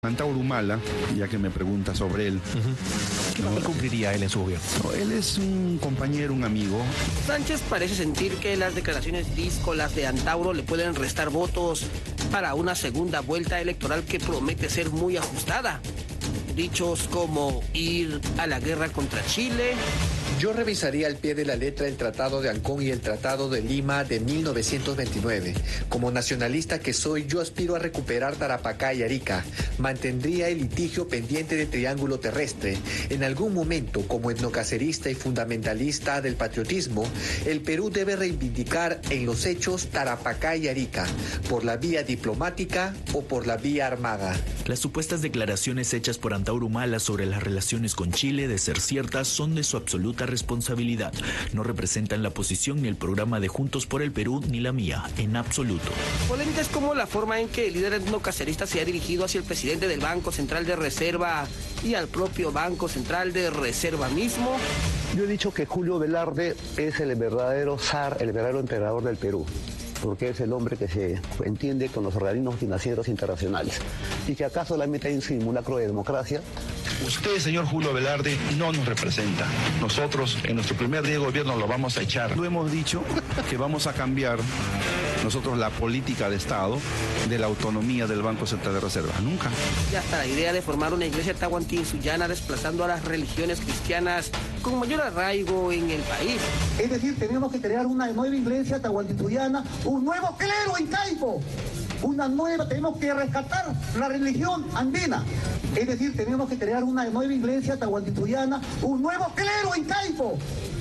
Antauro Humala, ya que me pregunta sobre él. ¿Qué papel cumpliría él en su gobierno? No, él es un compañero, un amigo. Sánchez parece sentir que las declaraciones díscolas de Antauro le pueden restar votos para una segunda vuelta electoral que promete ser muy ajustada. Dichos como ir a la guerra contra Chile. Yo revisaría al pie de la letra el Tratado de Ancón y el Tratado de Lima de 1929. Como nacionalista que soy, yo aspiro a recuperar Tarapacá y Arica. Mantendría el litigio pendiente del Triángulo Terrestre. En algún momento, como etnocacerista y fundamentalista del patriotismo, el Perú debe reivindicar en los hechos Tarapacá y Arica, por la vía diplomática o por la vía armada. Las supuestas declaraciones hechas por Antauro Humala sobre las relaciones con Chile, de ser ciertas, son de su absoluta responsabilidad. No representan la posición ni el programa de Juntos por el Perú ni la mía, en absoluto. Polémica es como la forma en que el líder etnocacerista se ha dirigido hacia el presidente del Banco Central de Reserva y al propio Banco Central de Reserva mismo. Yo he dicho que Julio Velarde es el verdadero zar, el verdadero emperador del Perú, porque es el hombre que se entiende con los organismos financieros internacionales y que acá solamente hay un simulacro de democracia. Usted, señor Julio Velarde, no nos representa. Nosotros, en nuestro primer día de gobierno, lo vamos a echar. Lo hemos dicho que vamos a cambiar nosotros la política de Estado de la autonomía del Banco Central de Reserva. Nunca. Y hasta la idea de formar una iglesia tahuantinsullana desplazando a las religiones cristianas con mayor arraigo en el país. Es decir, tenemos que crear una nueva iglesia tahuantinsullana, un nuevo clero incaico. Tenemos que rescatar la religión andina. Es decir, tenemos que crear una nueva iglesia tahuantinsullana, un nuevo clero incaico.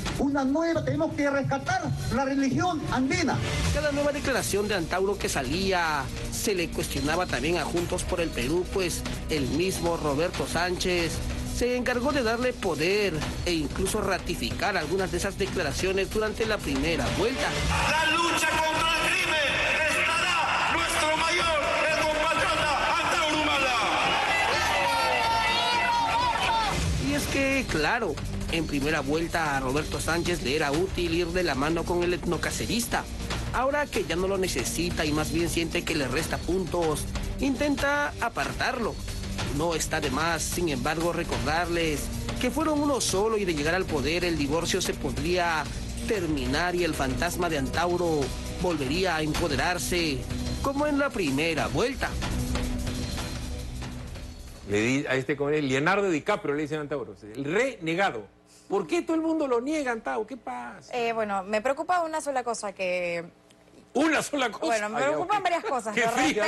Tenemos que rescatar la religión andina. Cada nueva declaración de Antauro que salía se le cuestionaba también a Juntos por el Perú, pues el mismo Roberto Sánchez se encargó de darle poder e incluso ratificar algunas de esas declaraciones durante la primera vuelta. La lucha contra el crimen estará nuestro mayor, el compatriota Antauro Humala. Y es que, claro, en primera vuelta a Roberto Sánchez le era útil ir de la mano con el etnocacerista. Ahora que ya no lo necesita y más bien siente que le resta puntos, intenta apartarlo. No está de más, sin embargo, recordarles que fueron uno solo y de llegar al poder el divorcio se podría terminar y el fantasma de Antauro volvería a empoderarse como en la primera vuelta. Le di a este con Leonardo DiCaprio, le dicen a Antauro, el renegado. ¿Por qué todo el mundo lo niega, Antauro? ¿Qué pasa? Bueno, me preocupa una sola cosa que... ¿Una sola cosa? Bueno, me preocupan varias cosas. Qué fría,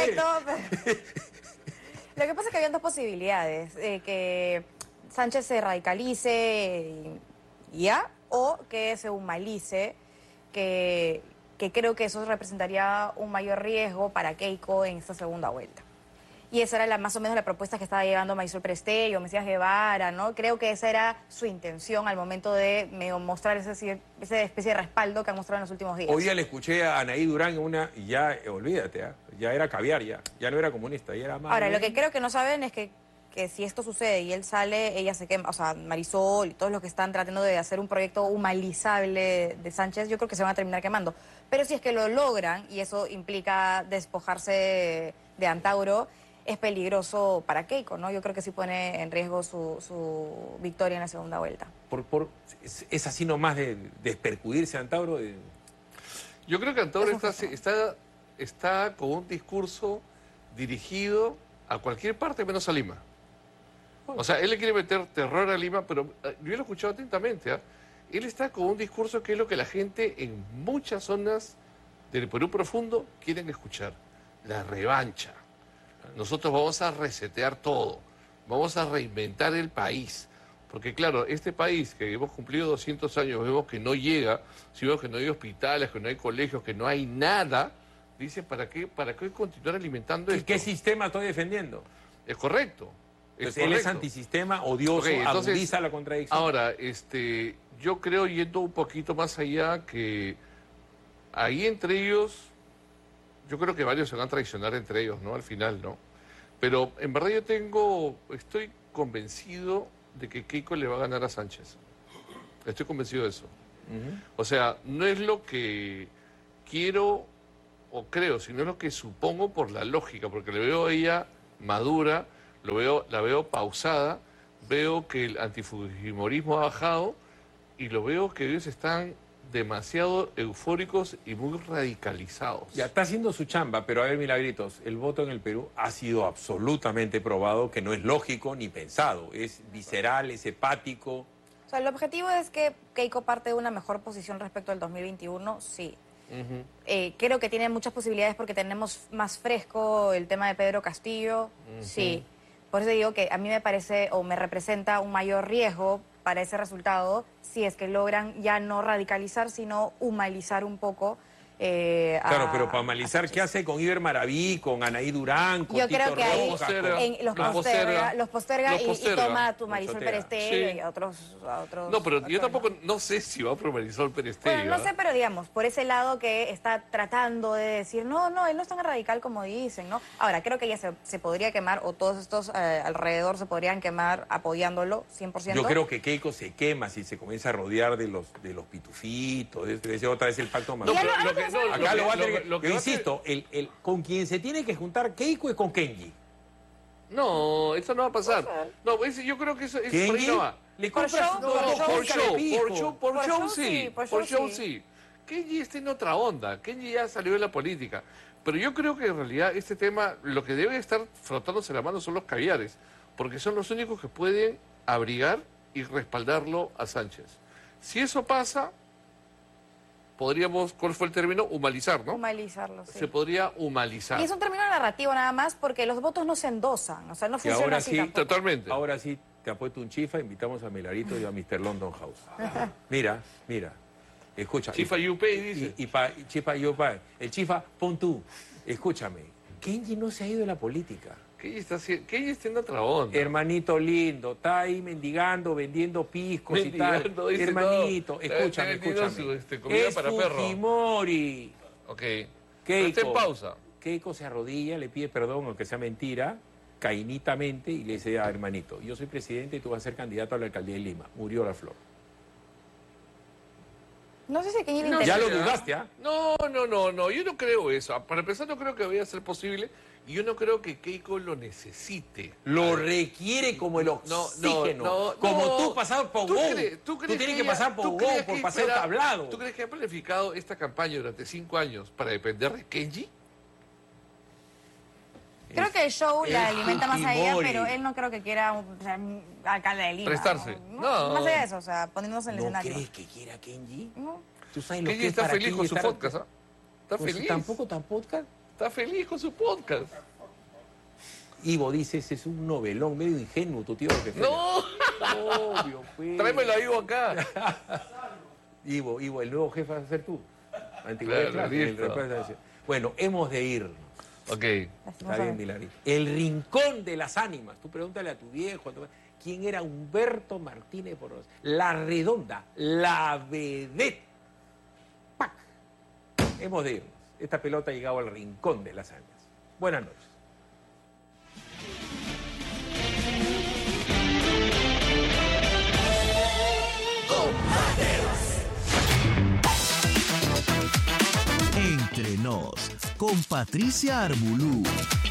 Lo que pasa es que habían dos posibilidades, que Sánchez se radicalice y ya, o que se humanice, que creo que eso representaría un mayor riesgo para Keiko en esta segunda vuelta. Y esa era más o menos la propuesta que estaba llevando Marisol Prestello, Mesías Guevara, ¿no? Creo que esa era su intención al momento de mostrar esa especie de respaldo que han mostrado en los últimos días. Hoy ya le escuché a Anaí Durán en una, y ya, olvídate, ya era caviar, ya no era comunista, ya era más... Ahora, lo que creo que no saben es que si esto sucede y él sale, ella se quema, o sea, Marisol y todos los que están tratando de hacer un proyecto humanizable de Sánchez, yo creo que se van a terminar quemando. Pero si es que lo logran, y eso implica despojarse de Antauro, es peligroso para Keiko, ¿no? Yo creo que sí pone en riesgo su victoria en la segunda vuelta. ¿Es así nomás de percudirse a Antauro? Yo creo que Antauro está con un discurso dirigido a cualquier parte menos a Lima. O sea, él le quiere meter terror a Lima, pero yo lo he escuchado atentamente. Él está con un discurso que es lo que la gente en muchas zonas del Perú profundo quieren escuchar. La revancha. Nosotros vamos a resetear todo, vamos a reinventar el país. Porque claro, este país que hemos cumplido 200 años, vemos que no llega, si vemos que no hay hospitales, que no hay colegios, que no hay nada, dice, ¿para qué continuar alimentando esto? ¿Qué sistema estoy defendiendo? Es correcto. Entonces, él es antisistema, odioso, agudiza la contradicción. Ahora, yo creo, yendo un poquito más allá, que ahí entre ellos... Yo creo que varios se van a traicionar entre ellos, ¿no? Al final, ¿no? Pero en verdad estoy convencido de que Keiko le va a ganar a Sánchez. Estoy convencido de eso. O sea, no es lo que quiero o creo, sino es lo que supongo por la lógica, porque le veo a ella madura, la veo pausada, veo que el antifujimorismo ha bajado y lo veo que ellos están demasiado eufóricos y muy radicalizados. Ya está haciendo su chamba, pero a ver, Milagritos, el voto en el Perú ha sido absolutamente probado que no es lógico ni pensado, es visceral, es hepático. O sea, el objetivo es que Keiko parte de una mejor posición respecto al 2021, sí. Creo que tiene muchas posibilidades porque tenemos más fresco el tema de Pedro Castillo, sí. Por eso digo que a mí me parece o me representa un mayor riesgo para ese resultado si es que logran ya no radicalizar, sino humanizar un poco. Claro, pero para humanizar, ¿qué hace con Iber Maraví, con Anaí Durán, con Yo Tito creo que ahí Rojas, los posterga y toma tu Marisol Perestello y a otros. No, pero yo tampoco no sé si va a por Marisol Perestello. Bueno, no sé, pero digamos, por ese lado que está tratando de decir, no, él no es tan radical como dicen, ¿no? Ahora, creo que ya se podría quemar, o todos estos alrededor se podrían quemar apoyándolo 100%. Yo creo que Keiko se quema si se comienza a rodear de los pitufitos, de otra vez el pacto más. Acá lo va a tener que... Yo insisto, con quien se tiene que juntar Keiko es con Kenji. No, eso no va a pasar. No, yo creo que eso por ahí no va. Le compras por show sí. Kenji está en otra onda. Kenji ya salió de la política. Pero yo creo que en realidad este tema, lo que debe estar frotándose la mano son los caviares, porque son los únicos que pueden abrigar y respaldarlo a Sánchez. Si eso pasa, podríamos, ¿cuál fue el término? Humanizar, ¿no? Humanizarlo, sí. Se podría humanizar. Y es un término narrativo nada más porque los votos no se endosan, o sea, no funciona así tampoco. Totalmente. Ahora sí, te apuesto un chifa, invitamos a Milarito y a Mr. London House. Mira, escucha. Chifa Yupay dice. Chifa Yupay. El chifa, pon tú. Escúchame, Kenji no se ha ido de la política. Kenji está en otra onda. Hermanito lindo, está ahí mendigando, vendiendo piscos y tal. Hermanito, escúchame. Comida es para perro. Fujimori. Ok. Keiko, está en pausa. Keiko se arrodilla, le pide perdón, aunque sea mentira, cainitamente, y le dice a hermanito, yo soy presidente y tú vas a ser candidato a la alcaldía de Lima. Murió la flor. No sé si Kenji ya lo dudaste, ¿ah? No, yo no creo eso. Para empezar, no creo que vaya a ser posible. Y yo no creo que Keiko lo necesite. Lo requiere como el oxígeno. Como tú pasar por Gou. Tú tienes que pasar por Gou, por paseo tablado. ¿Tú crees que ha planificado esta campaña durante 5 años para depender de Kenji? Creo que el show la alimenta más a ella, pero él no creo que quiera alcalde de Lima. Prestarse. No. Más allá de eso, o sea, poniéndose en el escenario. ¿No crees que quiera Kenji? No. ¿Tú sabes lo Kenji que es está para feliz con su podcast, ¿ah? Está feliz. ¿Tampoco tan podcast? Está feliz con su podcast. Ivo dice, ese es un novelón, medio ingenuo tu tío. ¡No! Obvio, pues. Tráemelo a Ivo acá. Ivo, el nuevo jefe vas a ser tú. Claro, bueno, hemos de irnos. Ok. Está bien, Milari. El rincón de las ánimas. Tú pregúntale a tu viejo. ¿Quién era Humberto Martínez Porras? La redonda, la vedette. ¡Pac! Hemos de irnos. Esta pelota ha llegado al rincón de las ánimas. Buenas noches. Entre nos, con Patricia Armbulú.